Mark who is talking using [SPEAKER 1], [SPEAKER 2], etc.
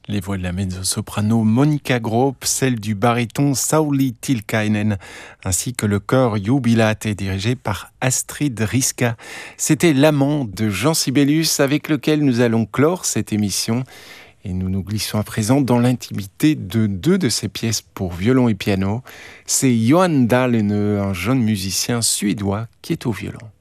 [SPEAKER 1] Les voix de la mezzo-soprano Monica Groop, celle du baryton Sauli Tilkainen, ainsi que le chœur Jubilate dirigé par Astrid Riska. C'était l'amant de Jean Sibelius avec lequel nous allons clore cette émission. Et nous nous glissons à présent dans l'intimité de deux de ses pièces pour violon et piano. C'est Johan Dahlene, un jeune musicien suédois qui est au violon.